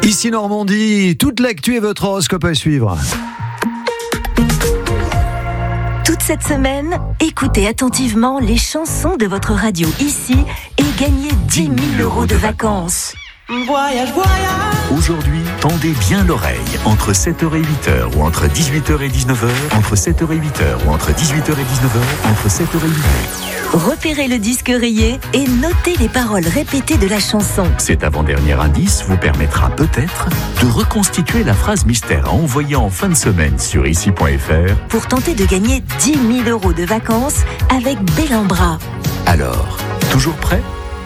Ici Normandie, toute l'actu et votre horoscope à suivre. Toute cette semaine, écoutez attentivement les chansons de votre radio ici et gagnez 10 000 € de vacances. Voyage, voyage. Aujourd'hui, tendez bien l'oreille. Entre 7h et 8h ou entre 18h et 19h, entre 7h et 8h ou entre 18h et 19h, entre 7h et 8h. Repérez le disque rayé et notez les paroles répétées de la chanson. Cet avant-dernier indice vous permettra peut-être de reconstituer la phrase mystère à envoyer en fin de semaine sur ici.fr pour tenter de gagner 10 000 € de vacances avec Bellambra. Alors, toujours prêt ?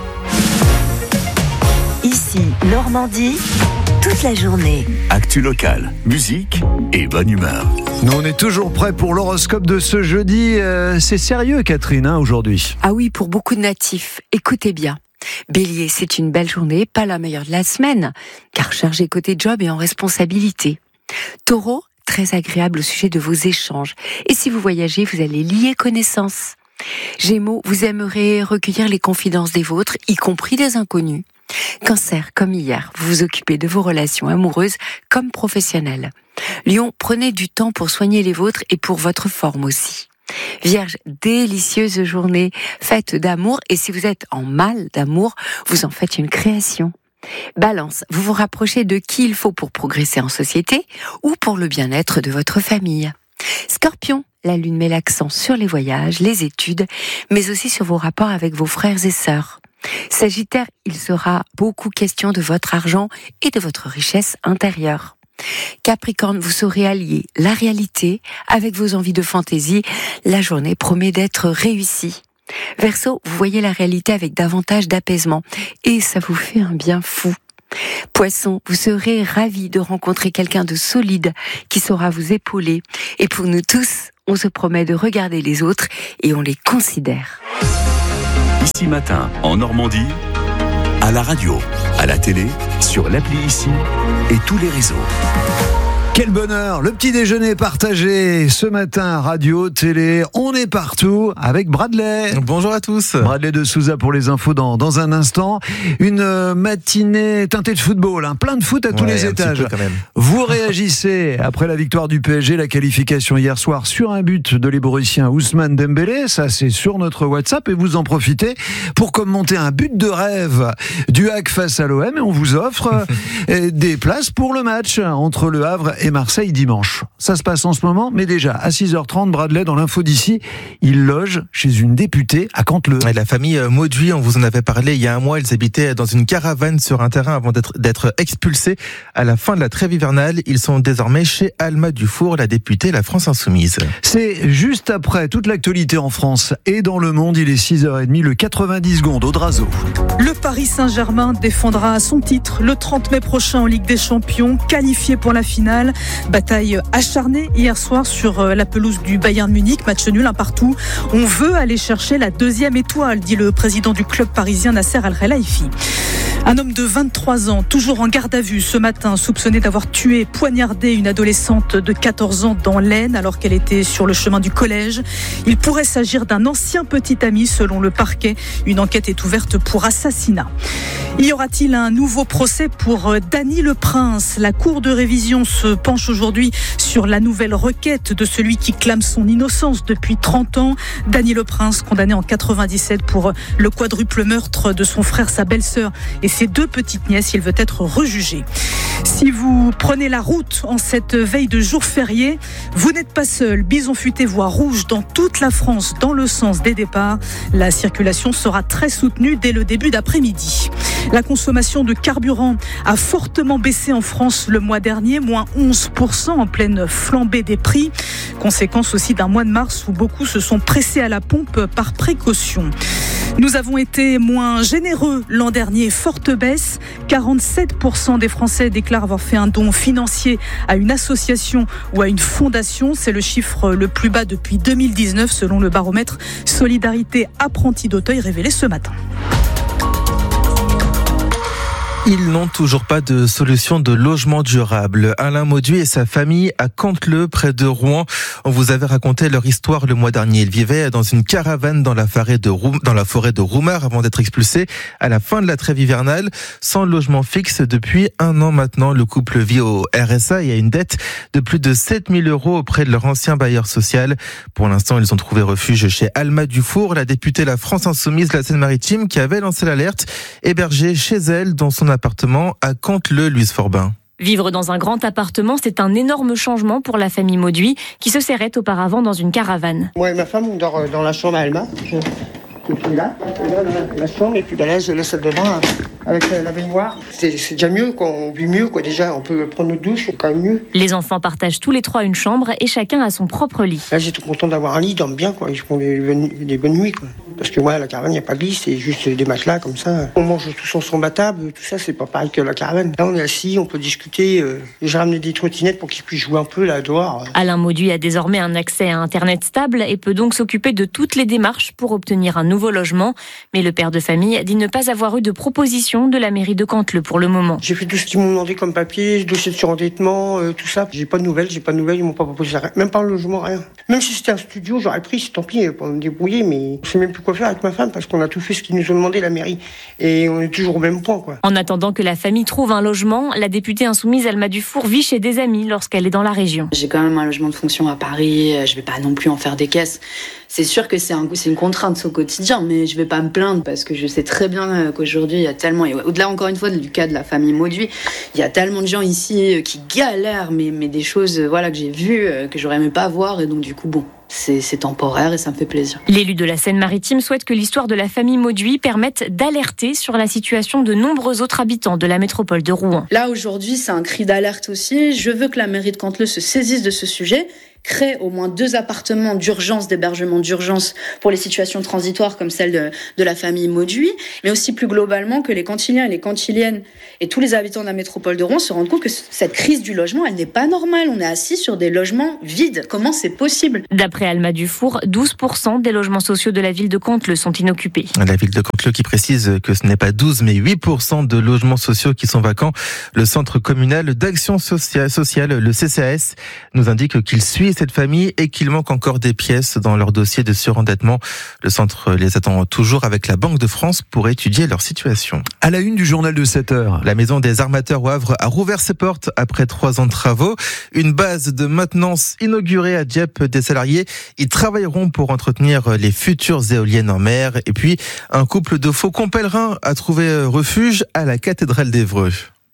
Ici, Normandie, toute la journée. Actu locale, musique et bonne humeur. Nous, on est toujours prêts pour l'horoscope de ce jeudi. C'est sérieux, Catherine, aujourd'hui. Ah oui, pour beaucoup de natifs. Écoutez bien. Bélier, c'est une belle journée, pas la meilleure de la semaine, car chargé côté job et en responsabilité. Taureau, très agréable au sujet de vos échanges. Et si vous voyagez, vous allez lier connaissances. Gémeaux, vous aimerez recueillir les confidences des vôtres, y compris des inconnus. Cancer, comme hier, vous vous occupez de vos relations amoureuses comme professionnelles. Lion, prenez du temps pour soigner les vôtres et pour votre forme aussi. Vierge, délicieuse journée, fête d'amour, et si vous êtes en mal d'amour, vous en faites une création. Balance, vous vous rapprochez de qui il faut pour progresser en société ou pour le bien-être de votre famille. Scorpion, la lune met l'accent sur les voyages, les études, mais aussi sur vos rapports avec vos frères et sœurs. Sagittaire, il sera beaucoup question de votre argent et de votre richesse intérieure. Capricorne, vous saurez allier la réalité avec vos envies de fantaisie. La journée promet d'être réussie. Verseau, vous voyez la réalité avec davantage d'apaisement et ça vous fait un bien fou. Poisson, vous serez ravis de rencontrer quelqu'un de solide qui saura vous épauler. Et pour nous tous, on se promet de regarder les autres et on les considère. Ici matin, en Normandie, à la radio, à la télé, sur l'appli Ici et tous les réseaux. Quel bonheur, le petit déjeuner partagé ce matin, radio, télé, on est partout avec Bradley. Bonjour à tous. Bradley de Souza pour les infos dans un instant. Une matinée teintée de football, plein de foot à tous les étages. Quand même. Vous réagissez après la victoire du PSG, la qualification hier soir sur un but de l'Eborussien Ousmane Dembélé. Ça, c'est sur notre WhatsApp et vous en profitez pour commenter un but de rêve du HAC face à l'OM et on vous offre des places pour le match entre Le Havre et Marseille dimanche. Ça se passe en ce moment, mais déjà à 6h30, Bradley dans l'info d'ici, il loge chez une députée à Canteleu. La famille Mauduit, on vous en avait parlé il y a un mois, ils habitaient dans une caravane sur un terrain avant d'être expulsés à la fin de la trêve hivernale. Ils sont désormais chez Alma Dufour, la députée La France Insoumise. C'est juste après toute l'actualité en France et dans le monde, il est 6h30, le 90 secondes au Drazo. Le Paris Saint-Germain défendra son titre le 30 mai prochain en Ligue des Champions, qualifié pour la finale. Bataille acharnée hier soir sur la pelouse du Bayern Munich, match nul 1-1. On veut aller chercher la deuxième étoile, dit le président du club parisien Nasser Al-Khelaifi. Un homme de 23 ans, toujours en garde à vue ce matin, soupçonné d'avoir tué, poignardé une adolescente de 14 ans dans l'Aisne alors qu'elle était sur le chemin du collège. Il pourrait s'agir d'un ancien petit ami selon le parquet. Une enquête est ouverte pour assassinat. Y aura-t-il un nouveau procès pour Dany Le Prince ? La cour de révision se penche aujourd'hui sur la nouvelle requête de celui qui clame son innocence depuis 30 ans. Dany Le Prince, condamné en 97 pour le quadruple meurtre de son frère, sa belle-sœur et ses deux petites nièces. Il veut être rejugé. Si vous prenez la route en cette veille de jour férié, vous n'êtes pas seul. Bison futé voie rouge dans toute la France dans le sens des départs. La circulation sera très soutenue dès le début d'après-midi. La consommation de carburant a fortement baissé en France le mois dernier, moins 11% en pleine flambée des prix. Conséquence aussi d'un mois de mars où beaucoup se sont pressés à la pompe par précaution. Nous avons été moins généreux l'an dernier, forte baisse. 47% des Français déclarent avoir fait un don financier à une association ou à une fondation. C'est le chiffre le plus bas depuis 2019 selon le baromètre Solidarité Apprentis d'Auteuil révélé ce matin. Ils n'ont toujours pas de solution de logement durable. Alain Mauduit et sa famille à Canteleu, près de Rouen. On vous avait raconté leur histoire le mois dernier. Ils vivaient dans une caravane dans la forêt de Roumar avant d'être expulsés à la fin de la trêve hivernale, sans logement fixe depuis 1 an maintenant. Le couple vit au RSA et a une dette de plus de 7 000 € auprès de leur ancien bailleur social. Pour l'instant, ils ont trouvé refuge chez Alma Dufour, la députée La France Insoumise de la Seine-Maritime, qui avait lancé l'alerte, hébergée chez elle dans son appartement à Canteleu, Louise Forbin. Vivre dans un grand appartement, c'est un énorme changement pour la famille Mauduit, qui se serrait auparavant dans une caravane. Moi et ma femme, on dort dans la chambre à Alma. Je suis là, la chambre, et puis là, j'ai la salle de bain avec la baignoire. C'est déjà mieux, quoi. On vit mieux, quoi. Déjà, on peut prendre notre douche, c'est quand même mieux. Les enfants partagent tous les 3 une chambre et chacun a son propre lit. Là, j'étais content d'avoir un lit, ils dorment bien, quoi. Ils font des bonnes nuits, quoi. Parce que la caravane, il n'y a pas de lit, c'est juste des matelas comme ça. On mange tous ensemble à table, tout ça, c'est pas pareil que la caravane. Là, on est assis, on peut discuter. J'ai ramené des trottinettes pour qu'ils puissent jouer un peu là dehors. Alain Mauduit a désormais un accès à Internet stable et peut donc s'occuper de toutes les démarches pour obtenir un nouveau logement. Mais le père de famille dit ne pas avoir eu de proposition de la mairie de Canteleu pour le moment. J'ai fait tout ce qu'ils m'ont demandé comme papier, dossier de surendettement, tout ça. J'ai pas de nouvelles, ils m'ont pas proposé rien. Même pas un logement, rien. Même si c'était un studio, j'aurais pris, tant pis, pour me débrouiller, mais je sais même plus quoi faire avec ma femme parce qu'on a tout fait ce qu'ils nous ont demandé, la mairie. Et on est toujours au même point, quoi. En attendant que la famille trouve un logement, la députée insoumise Alma Dufour vit chez des amis lorsqu'elle est dans la région. J'ai quand même un logement de fonction à Paris, je vais pas non plus en faire des caisses. C'est sûr que c'est une contrainte au quotidien, mais je vais pas me plaindre parce que je sais très bien qu'aujourd'hui, il y a tellement, et au-delà encore une fois du cas de la famille Mauduit, il y a tellement de gens ici qui galèrent, mais des choses que j'ai vues, que j'aurais aimé pas voir, et donc du coup, c'est temporaire et ça me fait plaisir. L'élu de la Seine-Maritime souhaite que l'histoire de la famille Mauduit permette d'alerter sur la situation de nombreux autres habitants de la métropole de Rouen. Là, aujourd'hui, c'est un cri d'alerte aussi. Je veux que la mairie de Canteleu se saisisse de ce sujet, crée au moins 2 appartements d'urgence, d'hébergement d'urgence pour les situations transitoires comme celle de la famille Mauduit, mais aussi plus globalement que les Cantiliens et les Cantiliennes et tous les habitants de la métropole de Rouen se rendent compte que cette crise du logement, elle n'est pas normale. On est assis sur des logements vides. Comment c'est possible ? D'après Alma Dufour, 12% des logements sociaux de la ville de Canteleu sont inoccupés. La ville de Canteleu qui précise que ce n'est pas 12 mais 8% de logements sociaux qui sont vacants. Le centre communal d'action sociale, le CCAS, nous indique qu'il suit cette famille et qu'il manque encore des pièces dans leur dossier de surendettement. Le centre les attend toujours avec la Banque de France pour étudier leur situation. À la une du journal de 7 heures. La maison des armateurs au Havre a rouvert ses portes après 3 ans de travaux. Une base de maintenance inaugurée à Dieppe. Des salariés y travailleront pour entretenir les futures éoliennes en mer. Et puis, un couple de faucons pèlerins a trouvé refuge à la cathédrale d'Évreux.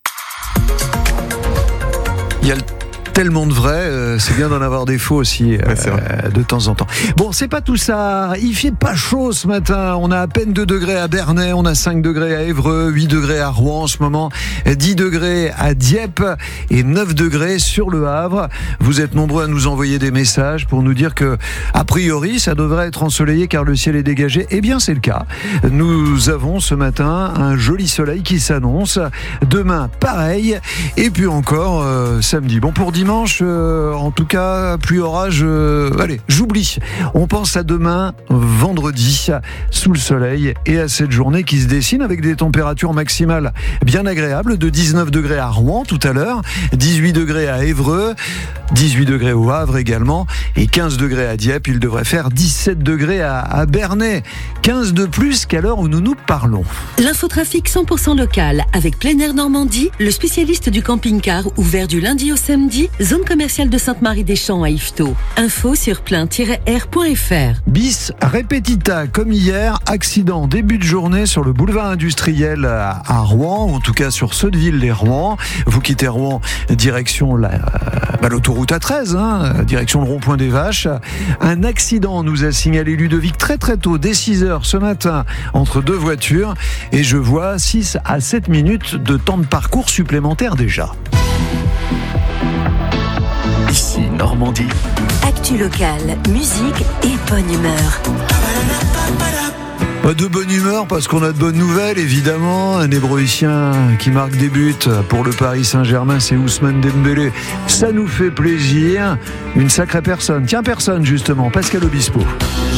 Il y a tellement de vrai, c'est bien d'en avoir des faux aussi de temps en temps. Bon, c'est pas tout ça. Il fait pas chaud ce matin. On a à peine 2 degrés à Bernay, on a 5 degrés à Évreux, 8 degrés à Rouen en ce moment, 10 degrés à Dieppe et 9 degrés sur le Havre. Vous êtes nombreux à nous envoyer des messages pour nous dire que, a priori, ça devrait être ensoleillé car le ciel est dégagé. Eh bien, c'est le cas. Nous avons ce matin un joli soleil qui s'annonce. Demain, pareil. Et puis encore samedi. Bon, pour dimanche, en tout cas, plus orage. Allez, j'oublie. On pense à demain, vendredi, sous le soleil et à cette journée qui se dessine avec des températures maximales bien agréables, de 19 degrés à Rouen tout à l'heure, 18 degrés à Évreux, 18 degrés au Havre également et 15 degrés à Dieppe. Il devrait faire 17 degrés à Bernay, 15 de plus qu'à l'heure où nous nous parlons. L'infotrafic 100% local avec Plein Air Normandie, le spécialiste du camping-car ouvert du lundi au samedi, zone commerciale de Sainte-Marie-des-Champs à Yvetot. Info sur plein-air.fr. Bis repetita, comme hier, accident début de journée sur le boulevard industriel à Rouen, ou en tout cas sur Sotteville-les-Rouen. Vous quittez Rouen, direction l'autoroute A13, direction le rond-point des Vaches. Un accident nous a signalé Ludovic très tôt, dès 6h ce matin, entre 2 voitures. Et je vois 6 à 7 minutes de temps de parcours supplémentaire déjà. Ici Normandie. Actu locale, musique et bonne humeur. De bonne humeur parce qu'on a de bonnes nouvelles, évidemment. Un Hébroïcien qui marque des buts pour le Paris Saint-Germain, c'est Ousmane Dembélé. Ça nous fait plaisir. Une sacrée personne. Tiens, personne justement, Pascal Obispo.